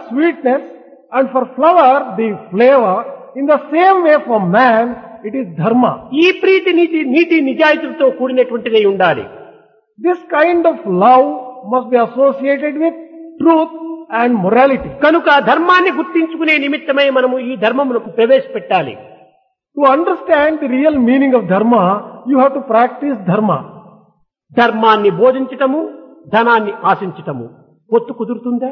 sweetness and for flower the flavor, in the same way for man it is dharma. ఈ ప్రీతి నీతి నిజాయితీలతో కూడినటువంటిదై ఉండాలి. This kind of love must be associated with truth and morality. కనుక ధర్మాన్ని గుర్తించుకునే నిమిత్తమై మనము ఈ ధర్మములకు ప్రవేశపెట్టాలి. To understand the real meaning of dharma, you have to practice dharma. ధర్మాన్ని బోధించటము, ధనాన్ని ఆశించటము పొత్తు కుదురుతుందా?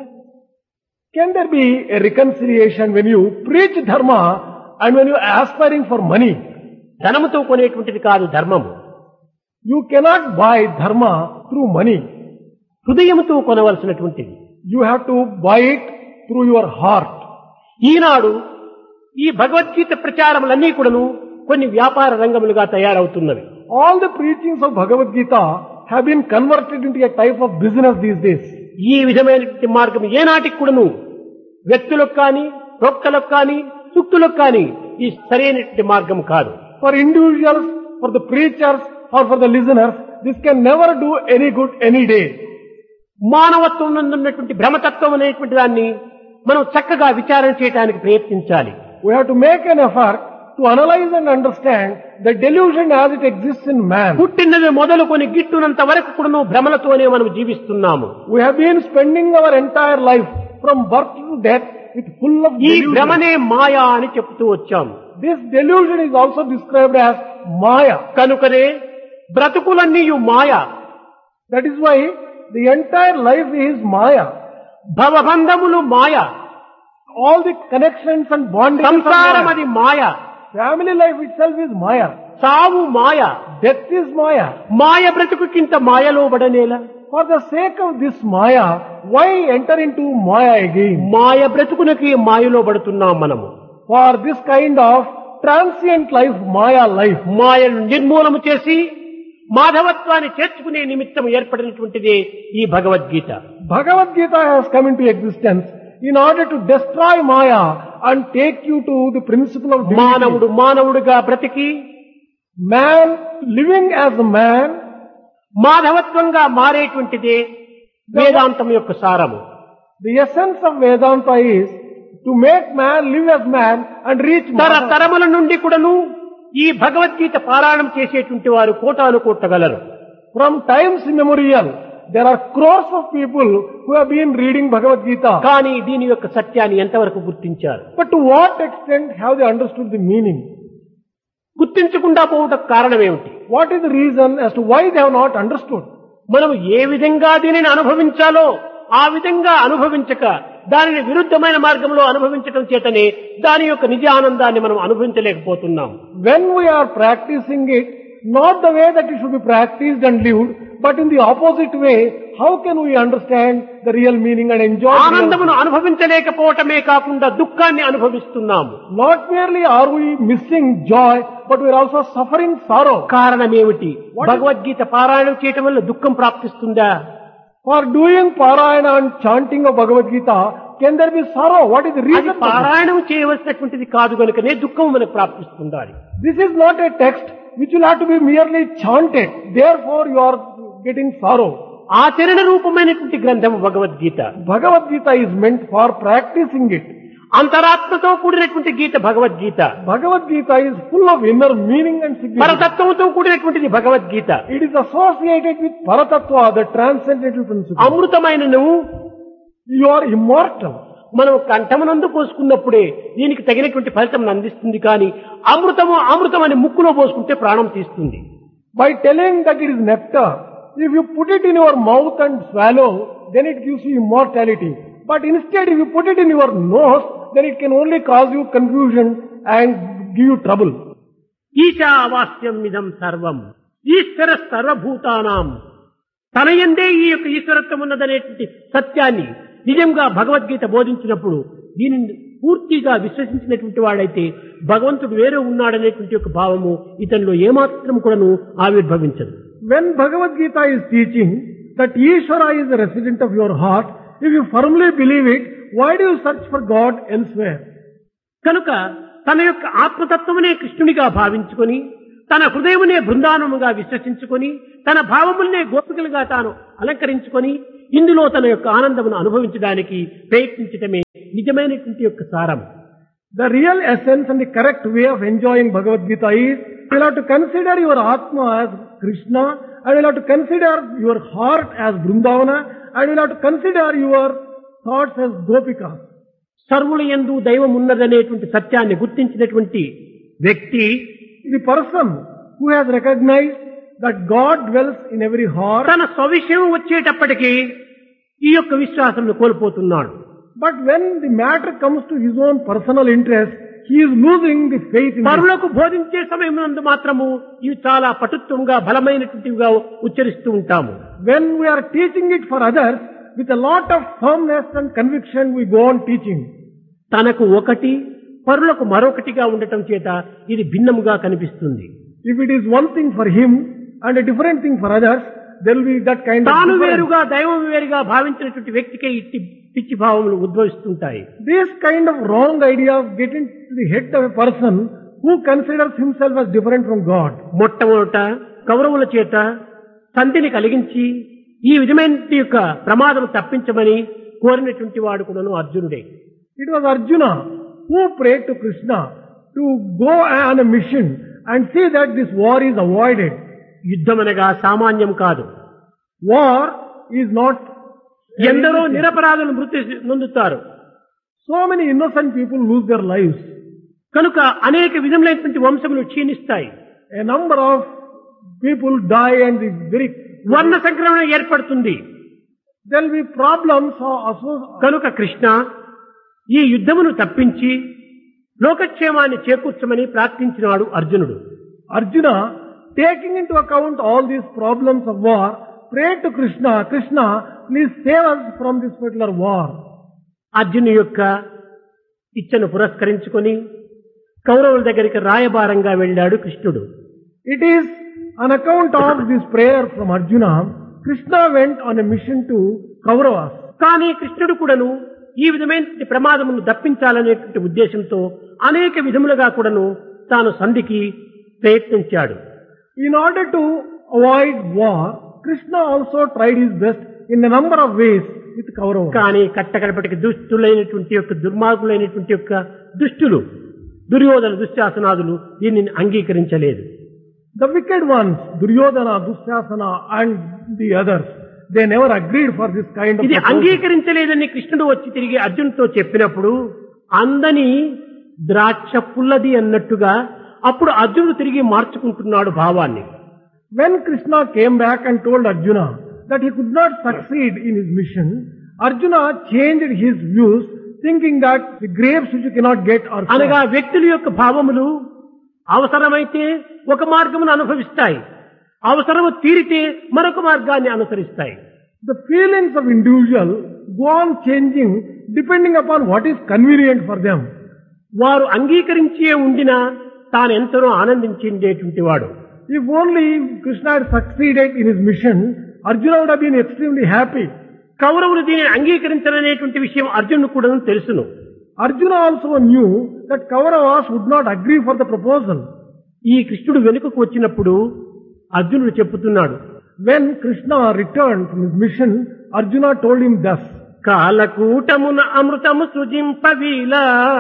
Can there be a reconciliation when you preach dharma and when you are aspiring for money? ధనముతో కొనేటువంటిది కాదు ధర్మము. You cannot buy dharma through money. హృదయముతో కొనవలసినటువంటిది. You have to buy it through your heart. ఈనాడు ఈ భగవద్గీత ప్రచారములన్నీ కూడాను కొన్ని వ్యాపార రంగములుగా తయారవుతున్నవి. All the preachings of Bhagavad Gita have been converted into a type of business these days. ఈ విధమైనటువంటి మార్గం ఏనాటికి కూడాను వ్యక్తులకు కానీ, ప్రొక్కలకు కానీ, సుక్తులకు కానీ ఈ సరైనటువంటి మార్గం కాదు. For individuals, for the preachers or for the listeners, this can never do any good any day. మానవత్వం నందు ఉన్నటువంటి భ్రమతత్వం అనేటువంటి దాన్ని మనం చక్కగా విచారణ చేయడానికి ప్రయత్నించాలి. We have to make an effort to analyze and understand the delusion as it exists in man. పుట్టినది మొదలుకొని గిట్టునంత వరకు కూడాను భ్రమలతోనే మనం జీవిస్తున్నాము. We have been spending our entire life from birth to death with full of ఈ delusion. భ్రమనే మాయా అని చెప్తూ వచ్చాము. This delusion is also described as Maya. కనుకనే బ్రతుకులన్నీ మాయా. That is why the entire life is Maya. భవబంధములు Maya. All the connections and bondings are సంసారం Maya. అది మాయా. Family life itself is Maya. సావు మాయా. Death is Maya. మాయ బ్రతుకుకింత మాయలో పడనేలా? For the sake of this Maya, why enter into Maya again? మాయ బ్రతుకునకి మాయలో పడుతున్నాం మనము. For this kind of transient life, Maya life, మాయను నిర్మూలన చేసి మాధవత్వాన్ని చేర్చుకునే నిమిత్తం ఏర్పడినటువంటిదే ఈ Bhagavad Gita. Bhagavad Gita has come into existence in order to destroy Maya and take you to the principle of మానవుడు divinity. మానవుడిగా బ్రతికి Man living as a man, మాధవత్వంగా మారేటువంటిదే వేదాంతం యొక్క సారము. the essence of Vedanta is to make man live as man and reach Madhava. తరతరముల నుండి కూడాను ఈ భగవద్గీత పారాయణం చేసేటువంటి వారు కోటాను కోట్టగలరు. From times immemorial, there are crores of people who have been reading Bhagavad Gita. కానీ దీని యొక్క సత్యాన్ని ఎంతవరకు గుర్తించారు? But to what extent have they understood the meaning? గుర్తించకుండా పోవటకు కారణం ఏమిటి? What is the reason as to why they have not understood? మనం ఏ విధంగా దీనిని అనుభవించాలో ఆ విధంగా అనుభవించక దానిని విరుద్ధమైన మార్గంలో అనుభవించటం చేతనే దాని యొక్క నిజ ఆనందాన్ని మనం అనుభవించలేకపోతున్నాం. When we are practicing it, not the way that it should be practiced and lived, but in the opposite way, how can we understand the real meaning and enjoy the real ఆనందమును meaning? అనుభవించలేకపోవటమే కాకుండా దుఃఖాన్ని అనుభవిస్తున్నాము. Not merely are we missing joy, but we are also suffering sorrow. కారణం ఏమిటి? భగవద్గీత పారాయణం చేయటం వల్ల దుఃఖం ప్రాప్తిస్తుందా? For doing parayana and chanting of Bhagavad Gita, can there be sorrow? What is the అది reason for this? పారాయణం చేయవలసినటువంటిది కాదు కనుకనే దుఃఖం మనకు ప్రాప్తిస్తుండాలి. This is not a text which will have to be merely chanted. Therefore you are getting sorrow. ఆచరణ రూపమైనటువంటి గ్రంథము Bhagavad Gita. Bhagavad Gita is meant for practicing it. అంతరాత్మతో కూడినటువంటి గీత Bhagavad Gita. Bhagavad Gita is full of inner meaning and significance. పరతత్వంతో కూడినటువంటిది Bhagavad Gita. It is associated with Paratattva, the transcendental principle. అమృతమైన నువ్వు You are immortal. మనం కంఠమునందు పోసుకున్నప్పుడే దీనికి తగినటువంటి ఫలితం అందిస్తుంది. కానీ అమృతం అని ముక్కులో పోసుకుంటే ప్రాణం తీస్తుంది. By telling that it is nectar, if you put it in your mouth and swallow, then it gives you immortality. But instead, if you put it in your nose, then it can only cause you confusion and give you trouble. ఈశావాస్యం ఇదం సర్వం ఈశ్వర సర్వభూతానాం. తన యందే ఈ యొక్క ఈశ్వరత్వం ఉన్నదనేటువంటి సత్యాన్ని నిజంగా భగవద్గీత బోధించినప్పుడు దీనిని పూర్తిగా విశ్వసించినటువంటి వాడైతే భగవంతుడు వేరే ఉన్నాడనేటువంటి యొక్క భావము ఇతనిలో ఏమాత్రం కూడాను ఆవిర్భవించదు. When Bhagavad Gita is teaching that Ishvara is the resident of your heart, if you firmly believe it, why do you search for God elsewhere? కనుక తన యొక్క ఆత్మతత్వమునే కృష్ణునిగా భావించుకొని తన హృదయమునే బృందావనముగా విశ్వసించుకొని తన భావములనే గోపికలుగా తాను అలంకరించుకొని ఇందులో తన యొక్క ఆనందమును అనుభవించడానికి ప్రయత్నించటమే నిజమైనటువంటి యొక్క సారం. The real essence and the correct way of enjoying Bhagavad Gita is, you will have to consider your Atma as Krishna, and you will have to consider your heart as Vrindavana, and you will have to consider your thoughts as Gopika. సర్వుల యందు దైవం ఉన్నదనేటువంటి సత్యాన్ని గుర్తించినటువంటి వ్యక్తి, The person who has recognized that God dwells in every heart, తన స్వవిషయం వచ్చేటప్పటికీ ఈ యొక్క విశ్వాసం కోల్పోతున్నాడు. but when the matter comes to his own personal interest, he is losing the faith in it. పరులకు బోధించే సమయం నందు మాత్రము ఇవి చాలా పటుత్వంగా బలమైనటువంటివిగా ఉచ్చరిస్తూ ఉంటాము. When we are teaching it for others, with a lot of firmness and conviction we go on teaching. తనకు ఒకటి పరులకు మరొకటిగా ఉండటం చేత ఇది భిన్నముగా కనిపిస్తుంది. If it is one thing for him and a different thing for others, there will be that kind of తాను difference. వేరుగా దైవం వేరుగా భావించినటువంటి వ్యక్తికే ఇట్టి పిచ్చి భావములు ఉద్భవిస్తుంటాయి. This kind of wrong ideas get into the head of a person who considers himself as different from God. మొట్టమొదట కౌరవుల చేత సంధిని కలిగించి ఈ విధమైన యొక్క ప్రమాదం తప్పించమని కోరినటువంటి వాడు కూడాను అర్జునుడే. It was Arjuna who prayed to Krishna to go on a mission and see that this war is avoided. యుద్ధమనగా సామాన్యం కాదు. War is not ఎందరో నిరపరాధులు మృతి నొందుతారు. So many innocent people lose their lives. కనుక అనేక విధములైనటువంటి వంశములు క్షీణిస్తాయి. A number of people die and the very వర్ణ సంక్రమణ ఏర్పడుతుంది. there will be problems కనుక కృష్ణ ఈ యుద్ధమును తప్పించి లోకక్షేమాన్ని చేకూర్చమని ప్రార్థించినాడు అర్జునుడు. Arjuna, taking into account all these problems of war, prayed to Krishna, Krishna, please save us from this particular war. అర్జును యొక్క ఇచ్చను పురస్కరించుకొని కౌరవుల దగ్గరికి రాయబారంగా వెళ్ళాడు కృష్ణుడు. It is on account of this prayer from Arjuna, Krishna went on a mission to Kauravas. కానీ కృష్ణుడు కూడాను ఈ విధమైన ప్రమాదమును దప్పించాలనేటువంటి ఉద్దేశంతో అనేక విధములుగా కూడాను తాను సంధికి ప్రయత్నించాడు. In order to avoid war, Krishna also tried his best in a number of ways with Kauravas. కానీ కట్టకడపటికి దుష్టులైనటువంటి యొక్క దుర్మార్గులైనటువంటి యొక్క దుష్టులు దుర్యోధన దుశ్శాసనాదులు దీనిని అంగీకరించలేదు. The wicked ones, Duryodhana, Dushasana and the others, they never agreed for this kind of ఇది proposal. అంగీకరించలేదని కృష్ణుడు వచ్చి తిరిగి అర్జునుడితో చెప్పినప్పుడు అందని ద్రాక్ష పుల్లది అన్నట్టుగా అప్పుడు అర్జునుడు తిరిగి మార్చుకుంటున్నాడు భావాన్ని. When Krishna came back and told Arjuna that he could not succeed in his mission, Arjuna changed his views, thinking that the grapes which you cannot get are అనగా sour. వ్యక్తుల యొక్క భావములు అవసరమైతే ఒక మార్గమును అనుభవిస్తాయి, అవసరము తీరితే మరొక మార్గాన్ని అనుసరిస్తాయి. The feelings of individual go on changing depending upon what is convenient for them. వారు అంగీకరించే ఉండినా తాను ఎంతనో ఆనందించేటువంటి వాడు. If only Krishna had succeeded in his mission, Arjuna would have been extremely happy. కౌరవులు దీనిని అంగీకరించాలనేటువంటి విషయం అర్జునుడు కూడా తెలుసును. Arjuna also knew that Kauravas would not agree for the proposal. ఈ కృష్ణుడు వెనుకకు వచ్చినప్పుడు అర్జునుడు చెప్పుతున్నాడు, When Krishna returned from his mission, Arjuna told him thus, కాలకూటమున అమృతము సృజింపవీలా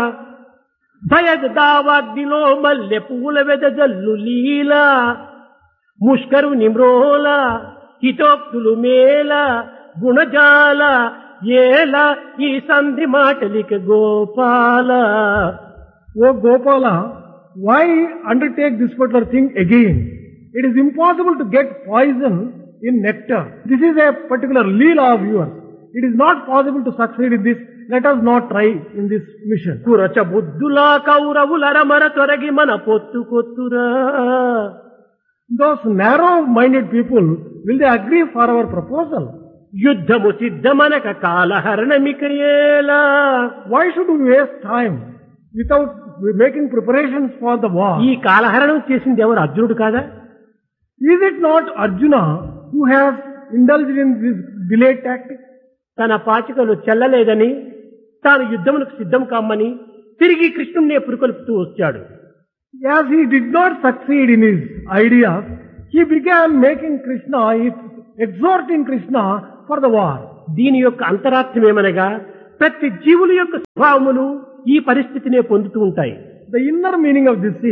భయదావాగ్నిలో మల్లె పూల వెదజల్లు లీలా ముష్కరు నిమ్రోల హితోక్తులు మేల గుణజాల ఏల ఈ సంధి మాటలిక Gopala. O Gopala, why undertake this particular thing again? It is impossible to get poison in nectar. This is a particular leela of yours. It is not possible to succeed in this. Let us not try in this mission. కురచ బుద్ధులా కౌరవులరమర తొరగి మన పొత్తు కొత్తురా. Those narrow-minded people, will they agree for our proposal? యుద్ధము సిద్ధమనక కాలహరణమికయేలా. Why should we waste time without making preparations for the war? ఈ కాలహరణం చేసింది ఎవరు? అర్జునుడు కాదా? Is it not Arjuna who has indulged in this delayed tactic? తన పాచికలు చెల్లలేదని తాను యుద్ధములకు సిద్ధం కామ్మని తిరిగి కృష్ణుణ్ణే పురుకొల్పుతూ వచ్చాడు. As he did not succeed in his ideas, he began making Krishna, exhorting Krishna for the war. దీని యొక్క అంతరార్థం ఏమనగా ప్రతి జీవుల యొక్క స్వభావములు ఈ పరిస్థితినే పొందుతూ ఉంటాయి. The inner meaning of this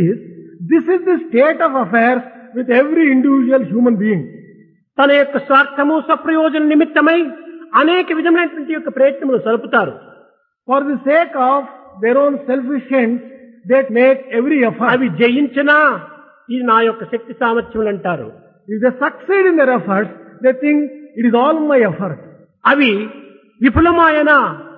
is the state of affairs with every individual human being. తన యొక్క స్వార్థము స్వప్రయోజన నిమిత్తమై అనేక విధమైనటువంటి యొక్క ప్రయత్నములు సలుపుతారు. For the sake of their own selfish ends, they make every effort. అవి జయించినా ఇది నా యొక్క శక్తి సామర్థ్యములు అంటారు. If they succeed in their efforts, they think it is all my effort. అవి విఫలమాయనా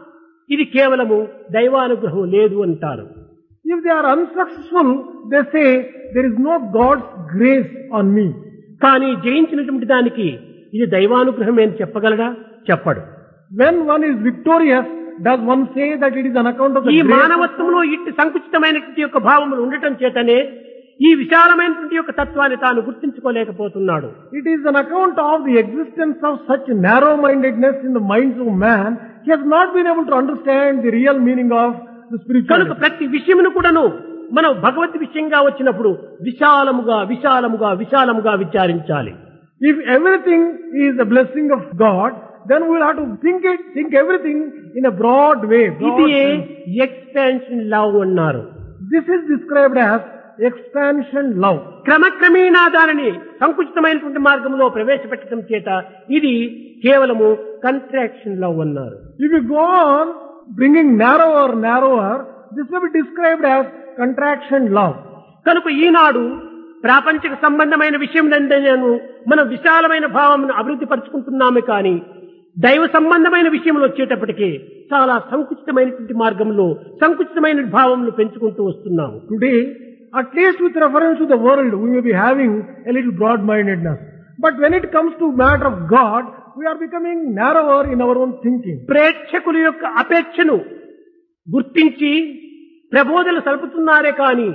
ఇది కేవలము దైవానుగ్రహం లేదు అంటారు. If they are unsuccessful, they say there is no God's grace on me. కానీ జయించినటువంటి దానికి ఇది దైవానుగ్రహమే అని చెప్పగలడా? చెప్పడు. When one is victorious, does one say that it is on account of the ఈ grace? మానవత్వంలో ఇట్టి సంకుచితమైనటువంటి యొక్క భావములు ఉండటం చేతనే ఈ విశాలమైనటువంటి యొక్క తత్వాన్ని తాను గుర్తించుకోలేకపోతున్నాడు. It is on account of the existence of such narrow-mindedness in the minds of man, he has not been able to understand the real meaning of the spiritual. కనుక ప్రతి విషయమును కూడాను మనం భగవత్ విషయంగా వచ్చినప్పుడు విశాలముగా విశాలముగా విశాలముగా విచారించాలి. If everything is a blessing of God, then we will have to think everything in a broad way. ఇది expansion love అన్నారు. This is described as expansion love. క్రమక్రమేణా దానిని సంకుచితమైనటువంటి మార్గంలో ప్రవేశపెట్టడం చేత ఇది కేవలము కంట్రాక్షన్ లవ్ అన్నారు. If you go on bringing narrower, this will be described as contraction love. కనుక ఈనాడు ప్రాపంచిక సంబంధమైన విషయం నందనను మనం విశాలమైన భావమును అభివృద్ధి పరుచుకుంటున్నామే కానీ దైవ సంబంధమైన విషయంలో వచ్చేటప్పటికీ చాలా సంకుచితమైనటువంటి మార్గంలో సంకుచితమైన భావములు పెంచుకుంటూ వస్తున్నాము. Today, at least with reference to the world, we may be having a little broad-mindedness. But when it comes to matter of God, we are becoming narrower in our own thinking. ప్రేక్షకుల యొక్క అపేక్షను గుర్తించి ప్రబోధనలు సలుపుతున్నారే కానీ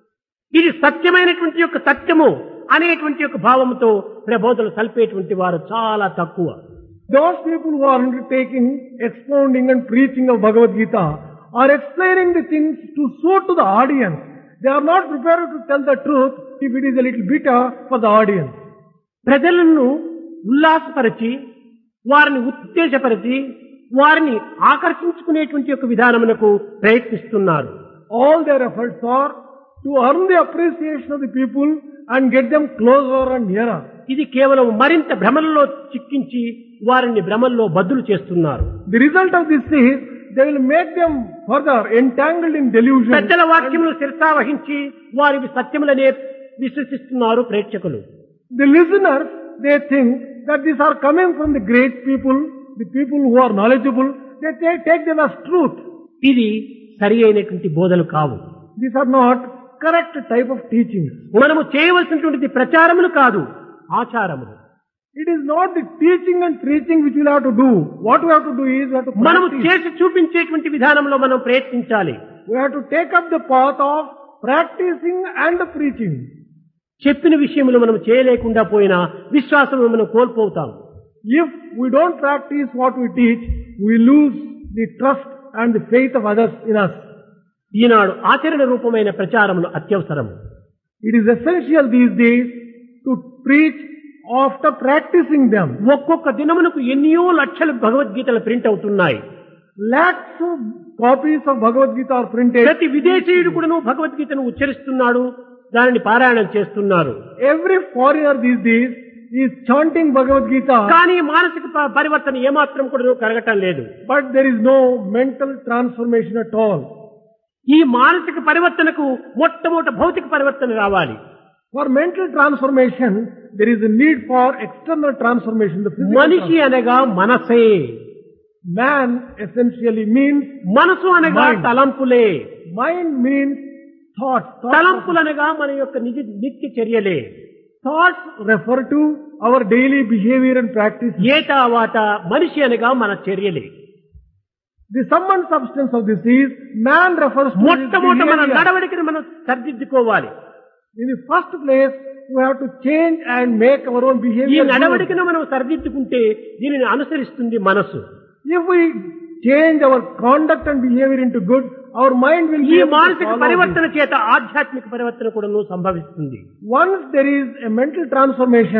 ఇది సత్యమైనటువంటి యొక్క సత్యము అనేటువంటి యొక్క భావముతో ప్రబోధనలు సల్పేటువంటి వారు చాలా తక్కువ. Those people who are undertaking expounding and preaching of Bhagavad Gita are explaining the things to suit to the audience. They are not prepared to tell the truth if it is a little bitter for the audience. ప్రజలను ఉల్లాసపరిచి వారిని ఉత్తేజపరిచి వారిని ఆకర్షించుకునేటువంటి యొక్క విధానమునకు ప్రయత్నిస్తున్నారు. All their efforts are to earn the appreciation of the people and get them closer and nearer. ఇది కేవలం మరింత భ్రమలలో చిక్కించి వారిని భ్రమల్లో బద్దులు చేస్తున్నారు. The result of this is they will make them further entangled in delusion. పెద్దల వాక్యములు శిరసావహించి వారి సత్యములనే విశ్వసిస్తున్నారు ప్రేక్షకులు. The listeners, they think that these are coming from the great people, the people who are knowledgeable. They take them as truth. ఇది సరి అయినటువంటి బోధలు కావు. These are not correct type of teachings. మనము చేయవలసినటువంటి ప్రచారములు కాదు, ఆచారములు. It is not the teaching and preaching which we will have to do. What we have to do is we have to మనము practice. చేసి చూపించేటువంటి విధానంలో మనం ప్రయత్నించాలి. We have to take up the path of practicing and preaching. చెప్పిన విషయములు మనం చేయలేకుండా పోయినా విశ్వాసం మనం కోల్పోతాం. If we don't practice what we teach, we lose the trust and the faith of others in us. ఈనాడు ఆచరణ రూపమైన ప్రచారములు అత్యవసరం. It is essential these days to preach after practicing them. ఒక్కొక్క దినమునకు ఎన్నో లక్షల భగవద్గీతలు ప్రింట్ అవుతున్నాయి. Lakhs of copies of Bhagavad Gita are printed. ప్రతి విదేశీయుడు కూడాను భగవద్గీతను ఉచ్చరిస్తున్నాడు, దానిని పారాయణం చేస్తున్నారు. Every foreigner these days is chanting Bhagavad Gita. కానీ మానసిక పరివర్తన ఏమాత్రం కూడా కలగటం లేదు. But there is no mental transformation at all. ఈ మానసిక పరివర్తనకు మొట్టమొదటి భౌతిక పరివర్తన రావాలి. For mental transformation, there is a need for external transformation. The physical మనిషి అనగా మనసే. Man essentially means మనసు అనగా mind. తలంపులే. Mind means thoughts. తలంపులు అనగా మన యొక్క నిత్య చర్యలే. Thoughts refer to our daily behavior and practice. ఏ తర్వాత మనిషి అనగా మన చర్యలే. The sum and substance of this is man refers to his మొట్టమొదట మన behavior. నడవడికను మనం సరిదిద్దుకోవాలి. In the first place, we have to change and make our own ఈ behavior good. నడవడికను మనం సరిదిద్దుకుంటే దీనిని అనుసరిస్తుంది మనసు. If we change our conduct and behavior into good, our mind will ఈ be able to మానసిక follow పరివర్తన this. చేత ఆధ్యాత్మిక పరివర్తన కూడా సంభవిస్తుంది. Once there is a mental transformation,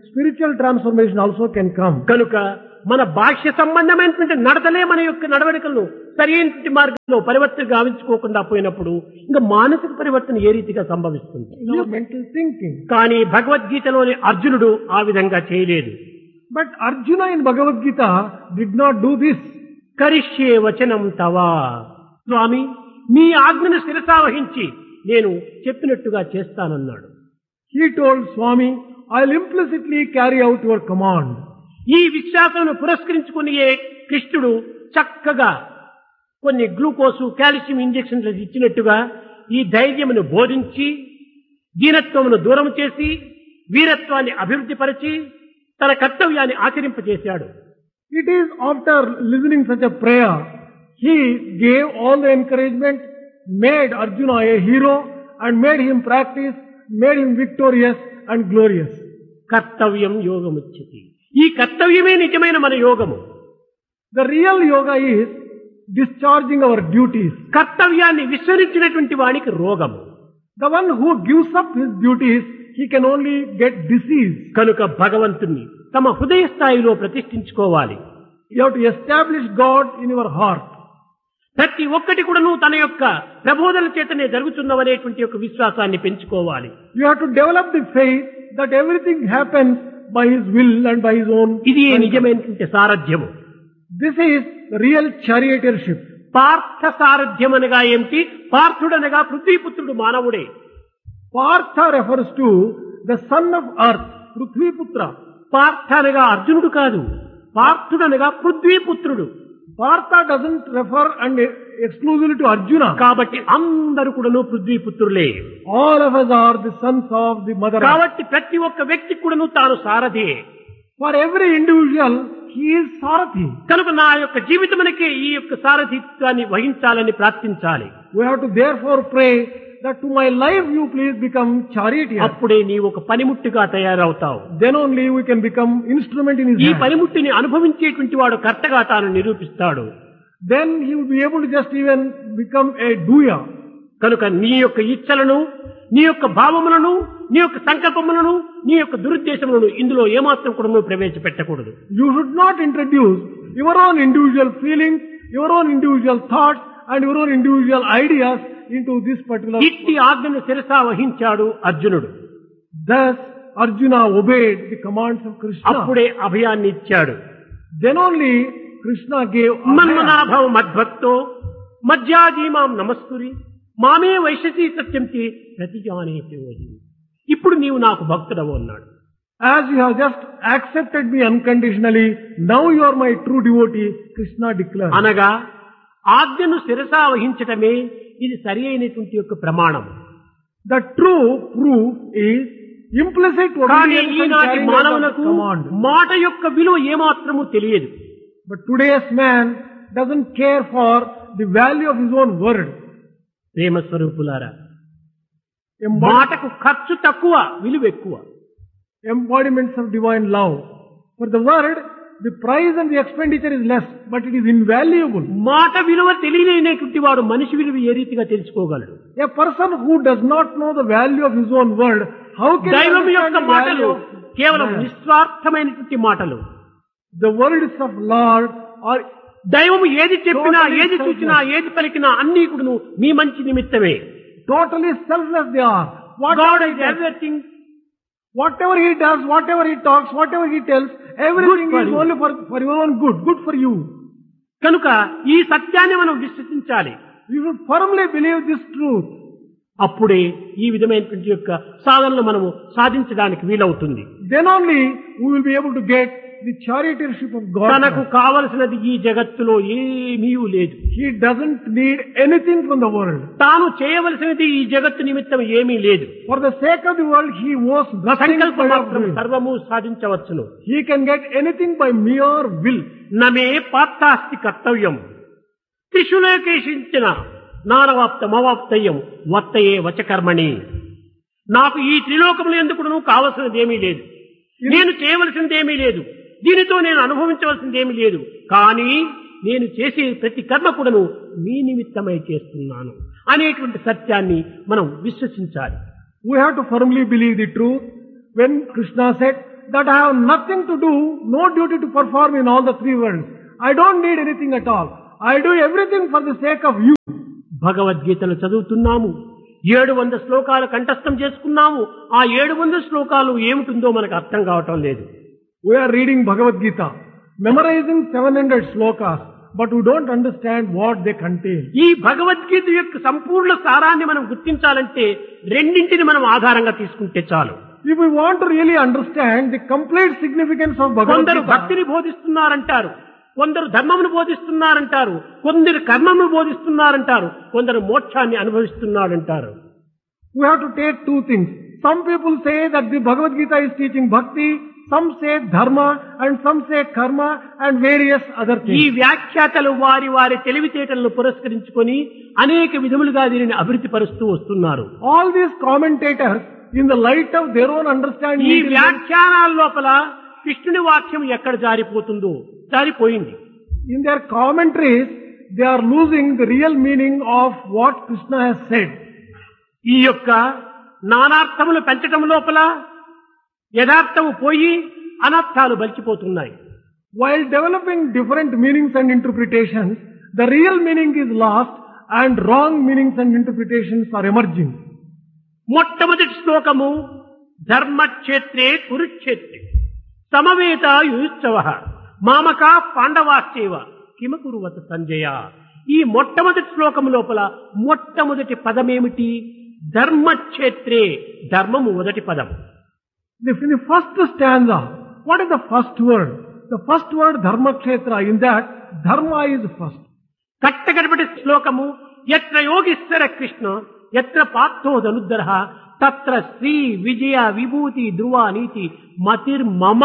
spiritual transformation also can come. కనుక మన బాహ్య సంబంధమైనటువంటి నడతలే మన యొక్క నడవడికలను సరైనటువంటి మార్గంలో పరివర్తన గావించుకోకుండా పోయినప్పుడు ఇంకా మానసిక పరివర్తన ఏ రీతిగా సంభవిస్తుంది? Your mental thinking. కానీ భగవద్గీతలోని అర్జునుడు ఆ విధంగా చేయలేదు. But Arjuna in Bhagavad Gita did not do this. కరిష్యే వచనం తవా, స్వామి మీ ఆజ్ఞను శిరసావహించి నేను చెప్పినట్టుగా చేస్తానన్నాడు. He told Swami, I'll implicitly carry out your command. ఈ విశ్వాసమును పురస్కరించుకుని కృష్ణుడు చక్కగా కొన్ని గ్లూకోసు కాల్షియం ఇంజెక్షన్లు ఇచ్చినట్టుగా ఈ ధైర్యమును బోధించి దీనత్వమును దూరం చేసి వీరత్వాన్ని అభివృద్ధిపరిచి తన కర్తవ్యాన్ని ఆచరింపజేశాడు. It is after listening such a prayer, he gave all the encouragement, made Arjuna a hero and made him practice, made him victorious and glorious. కర్తవ్యం యోగముచ్యతి. ఈ కర్తవ్యమే నిజమైన మన యోగము. The real yoga is discharging our duties. కర్తవ్యాన్ని విస్మరించినటువంటి వానికి రోగము. The one who gives up his duties, he can only get disease. కనుక భగవంతుణ్ణి తమ హృదయ స్థాయిలో ప్రతిష్ఠించుకోవాలి. You have to establish God in your heart. ప్రతి ఒక్కటి కూడాను తన యొక్క ప్రబోధన చేతనే జరుగుతున్నవనేటువంటి యొక్క విశ్వాసాన్ని పెంచుకోవాలి. You have to develop the faith that everything happens by His will and by His own. ఇది నిజమైనటువంటి సారథ్యము. This is real charioteership. Partha సారథ్యం అనగా ఏమిటి? పార్థుడనగా పృథ్వీపుత్రుడు మానవుడే. Partha refers to the son of earth, Prithviputra. Partha అనగా అర్జునుడు కాదు, పార్థుడనగా పృథ్వీపుత్రుడు. Partha doesn't refer and exclusively to Arjuna. కాబట్టి అందరూ కూడాను పృథ్వీపుత్రులే. All of us are the sons of the mother. కాబట్టి ప్రతి ఒక్క వ్యక్తి కూడాను తాను సారథి. For every individual, he is Sarathi. కనుక నా యొక్క జీవితమునకే ఈ యొక్క సారథిత్వాన్ని వహించాలని ప్రార్థించాలి. We have to therefore pray that to my life you please become charioteer. అప్పుడే నీవు ఒక పనిముట్టుగా తయారవుతావు. Then only we can become instrument in his ఈ hand. పనిముట్టిని అనుభవించేటువంటి వాడు కర్తగా తాను నిరూపిస్తాడు. Then he will be able to just even become a doer. కనుక నీ యొక్క ఇచ్చలను, నీ యొక్క భావములను, నీ యొక్క సంకల్పములను, నీ యొక్క దురుద్దేశములను ఇందులో ఏమాత్రం కూడా ప్రవేశపెట్టకూడదు. You should not introduce your own individual feelings, your own individual thoughts and your own individual ideas into this particular. ఇట్టి ఆజ్ఞను శిరసా వహించాడు అర్జునుడు. Thus Arjuna obeyed the commands of Krishna. అప్పుడే అభయాన్ని ఇచ్చాడు. Then only Krishna gave మన్మనాభవ మద్భక్తో మధ్యాజీమాం నమస్కురి మామే వైశసి సత్యంతి ప్రతిజానేతి. ఇప్పుడు నీవు నాకు భక్తుడవు అన్నాడు. As you have just accepted me unconditionally, now you are my true devotee, Krishna declared. అనగా ఆజ్ఞను శిరసా వహించటమే ఇది సరి అయినటువంటి యొక్క ప్రమాణం. The true proof is implicit కానీ obedience and ఈనాటి carrying out of మానవులకు command. మాట యొక్క విలువ ఏమాత్రము తెలియదు. But today's man doesn't care for the value of his own word. ప్రేమ స్వరూపులారా, Embod- మాటకు ఖర్చు తక్కువ, విలువ ఎక్కువ. Embodiments of divine love. For the word, the price and the expenditure is less, but it is invaluable. మాట విలువ తెలియలేనటువంటి వాడు మనిషి విలువ ఏ రీతిగా తెలుసుకోగలడు? A person who does not know the value of his own word, how can he దైవం understand యొక్క the మాటలు value of కేవలం man? నిస్వార్థమైనటువంటి మాటలు. The words of Lord are దైవము ఏది చెప్పినా, Totally ఏది చూచినా, ఏది పలికినా అన్ని కూడాను మీ మంచి నిమిత్తమే. totally selfless they are. God Whatever is he does, everything. whatever he does, whatever he talks, whatever he tells, everything Good for is you. only for your own good for you. కనుక ఈ సత్యాన్ని మనం విశ్వసించాలి. You should firmly believe this truth. అప్పుడే ఈ విధమైనటువంటి యొక్క సాధనలు మనము సాధించడానికి వీలవుతుంది. Then only we will be able to get the charioteership of God. తనకు కావలసినది ఈ జగత్తులో ఏమీ లేదు. He doesn't need anything from the world. తాను చేయవలసినది ఈ జగత్తు నిమిత్తం ఏమీ లేదు. For the sake of the world, he owes nothing సంకల్ప by మాత్రం will. సర్వము సాధించవచ్చును. He can get anything by mere will. నమే పాత్తాస్తి కర్తవ్యం త్రిశూలకేషించిన నానవాప్తమవాప్తయ్యం వర్తయే వచకర్మణి. నాకు ఈ త్రిలోకములు ఎందుకు కావలసినది ఏమీ లేదు, నేను చేయవలసినది ఏమీ లేదు, దీనితో నేను అనుభవించవలసింది ఏమీ లేదు. కానీ నేను చేసే ప్రతి కర్మ కూడాను మీ నిమిత్తమై చేస్తున్నాను అనేటువంటి సత్యాన్ని మనం విశ్వసించాలి. We have to firmly believe the truth. When Krishna said, that I have nothing to do, no duty to perform in all the three worlds. I don't need anything at all. I do everything for the sake of you. భగవద్గీతను చదువుతున్నాము, 700 శ్లోకాలు కంఠస్థం చేసుకున్నాము. ఆ 700 శ్లోకాలు ఏమిటిందో మనకు అర్థం కావటం లేదు. We are reading Bhagavad Gita, memorizing 700 slokas, but we don't understand what they contain. ఈ భగవద్గీత యొక్క సంపూర్ణ సారాన్ని మనం గుర్తించాలంటే రెండింటిని మనం ఆధారంగా తీసుకుంటే చాలు. If we want to really understand the complete significance of Bhagavad కొందరు Gita, భక్తిని బోధిస్తున్నారంటారు, కొందరు ధర్మమును బోధిస్తున్నారంటారు, కొందరు కర్మమును బోధిస్తున్నారంటారు, కొందరు మోక్షాన్ని అనుభవిస్తున్నారంటారు. we have to take two things. Some people say that the Bhagavad Gita is teaching bhakti, some say dharma, and some say karma, and various other ఈ things. వ్యాఖ్యాతలు వారి వారి తెలివితేటలను పురస్కరించుకొని అనేక విధములుగా దీనిని అభివృద్ధి పరుస్తూ వస్తున్నారు. All these commentators, in the light of their own understanding, ఈ వ్యాఖ్యానాల లోపల కృష్ణుని వాక్యం ఎక్కడ జారిపోతుందో జారిపోయింది. in their commentaries, they are losing the real meaning of what Krishna has said. ఈ యొక్క నానార్థములు పెంచటం లోపల యథార్థము పోయి అనర్థాలు బలిచిపోతున్నాయి. While developing different meanings and interpretations, the real meaning is lost and wrong meanings and interpretations are emerging. మొట్టమొదటి శ్లోకము ధర్మక్షేత్రే కురుక్షేత్రే సమవేత యుయుత్సవ మామక పాండవాశ్చైవ కిమ కురువత సంజయ. ఈ మొట్టమొదటి శ్లోకము లోపల మొట్టమొదటి పదమేమిటి? ధర్మక్షేత్రే, ధర్మము మొదటి పదం. In the first stanza, what is the first word? The first word dharma kshetra. In that, dharma is first. కట్టగడపటి శ్లోకము యత్ర యోగీశ్వర కృష్ణ యత్ర పార్థో ధనుద్ధర తత్ర శ్రీ విజయ విభూతి ధ్రువ నీతి మతిర్మమ.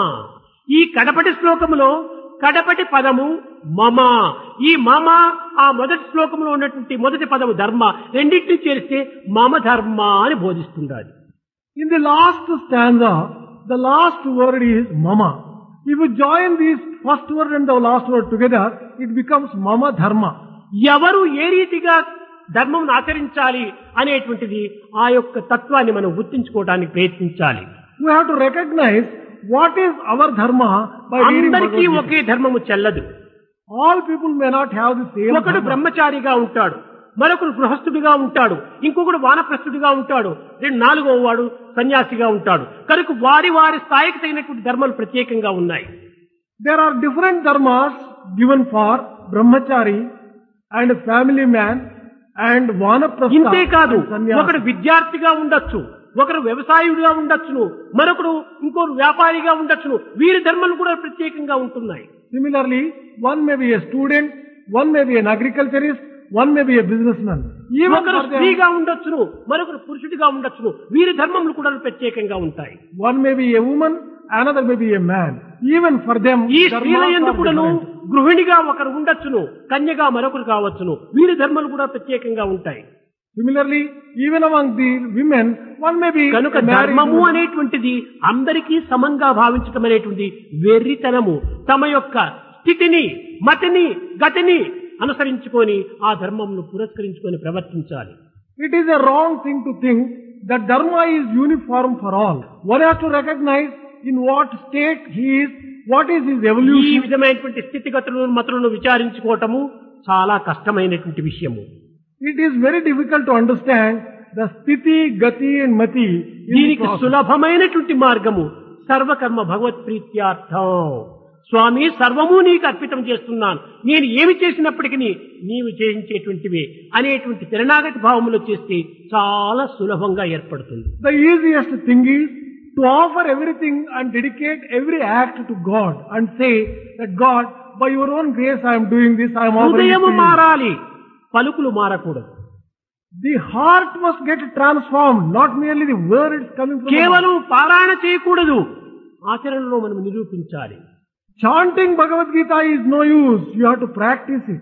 ఈ కడపటి శ్లోకములో కడపటి పదము మమ. ఈ మమ ఆ మొదటి శ్లోకంలో ఉన్నటువంటి మొదటి పదము ధర్మ, రెండింటిని చేరిస్తే మమ ధర్మ అని బోధిస్తుండాలి. In the last stanza, the last word is mama. If you join these first word and the last word together, it becomes mama dharma. ఎవరు ఏ రీతిగా ధర్మం ఆచరించాలి అనేటువంటిది ఆ యొక్క తత్వాన్ని మనం గుర్తించుకోవడానికి ప్రయత్నించాలి. We have to recognize what is our dharma by reading అందరికీ Bhagavad Gita. ఒకే ధర్మము చెల్లదు. All people may not have the same ఒకడు dharma. బ్రహ్మచారిగా ఉంటాడు, మరొకడు గృహస్థుడిగా ఉంటాడు, ఇంకొకడు వానప్రస్థుడిగా ఉంటాడు, నాలుగో వాడు సన్యాసిగా ఉంటాడు. కనుక వారి వారి స్థాయికి తగినటువంటి ధర్మాలు ప్రత్యేకంగా ఉన్నాయి. There are different dharmas given for brahmachari and family man and vanaprastha ఇంతే కాదు, and sannyasi. ఒకడు విద్యార్థిగా ఉండొచ్చు, ఒకరు వ్యవసాయుడిగా ఉండొచ్చును, మరొకడు ఇంకొకరు వ్యాపారిగా ఉండొచ్చును. వీరి ధర్మాలు కూడా ప్రత్యేకంగా ఉంటున్నాయి. Similarly, one may be a student, one may be an agriculturist, one may be a businessman. Even ఒకరు for them, స్త్రీగా ఉండొచ్చును, మరొకరు పురుషుడిగా ఉండొచ్చును. వీరి ధర్మములు కూడా ప్రత్యేకంగా ఉంటాయి. one may be a woman, another may be a man. Even for them, ఈ dharmas స్త్రీల are యందు కూడాను different. గృహిణిగా ఒకరు ఉండొచ్చును, కన్యగా మరొకరు కావచ్చును. వీరి ధర్మాలు కూడా ప్రత్యేకంగా ఉంటాయి. Similarly, even among the women, one may be కనుక a married ధర్మము woman. అనేటువంటిది అందరికీ సమంగా భావించటం అనేటువంటి వెర్రితనము. తమ యొక్క స్థితిని, మతిని, గతిని అనుసరించుకొని ఆ ధర్మమును పురస్కరించుకొని ప్రవర్తించాలి. It is a wrong thing to think that dharma is uniform for all. One has to recognize in what state he is, what is his ఈ evolution. విధమైనటువంటి స్థితిగతులను మతులను విచారించుకోవటము చాలా కష్టమైనటువంటి విషయము. It is very difficult to understand the sthiti, gati and mati. in the దీనికి process. సులభమైనటువంటి మార్గము సర్వకర్మ భగవత్ ప్రీత్యార్థం. స్వామి, సర్వము నీకు అర్పితం చేస్తున్నాను, నేను ఏమి చేసినప్పటికీ నీవు చేయించేటువంటివే అనేటువంటి శరణాగతి భావములో చేస్తే చాలా సులభంగా ఏర్పడుతుంది. The easiest thing is to offer everything and dedicate every act to God and say that God, by your own grace I am doing this, I am offering it హృదయము to you. మారాలి, పలుకులు మారకూడదు. The heart must get transformed, not merely the words coming from the mouth. కేవలం పారాయణ చేయకూడదు, ఆచరణలో మనం నిరూపించాలి. Chanting Bhagavad Gita is no use. You have to practice it.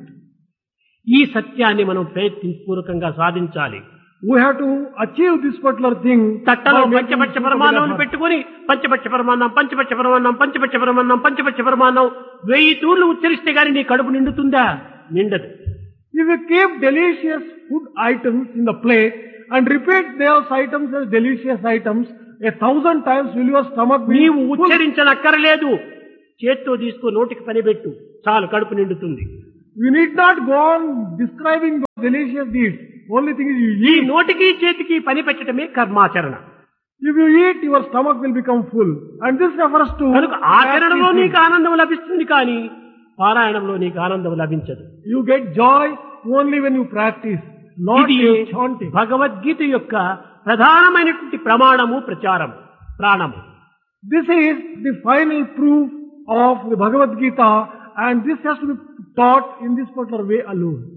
ఈ సత్యాన్ని మనం ప్రయత్నపూర్వకంగా సాధించాలి. We have to achieve this particular thing. తట్టలో by making పంచపక్ష use of పరమాన్నం effort. పెట్టుకుని పంచపక్ష పరమాన్నం, పంచపక్ష పరమాన్నం, పంచపక్ష పరమాన్నం, పంచపక్ష పరమాన్నం 1000 తూర్లు ఉచ్చరిస్తే గాని నీ కడుపు నిండుతుందా? నిండదు. If you keep delicious food items in the plate and repeat those items as delicious items, 1,000 times will your stomach be నీవు full. ఉచ్చరించనక్కరలేదు, చేత్తో తీసుకో నోటికి పనిపెట్టు, చాలు కడుపు నిండుతుంది. You need not go on describing those delicious deeds. Only thing is you ఈ eat. నోటికి చేతికి పని పెట్టడమే కర్మాచరణ. If you eat, your stomach will become full. And this refers to కనుక ఆచరణలో practicing. నీకు ఆనందం లభిస్తుంది కానీ పారాయణంలో నీకు ఆనందం లభించదు. You get joy only when you practice, not ఇది in chanting. భగవద్గీత యొక్క ప్రధానమైనటువంటి ప్రమాణము, ప్రచారం, ప్రాణము. This is the final proof of the Bhagavad Gita, and this has to be taught in this particular way alone.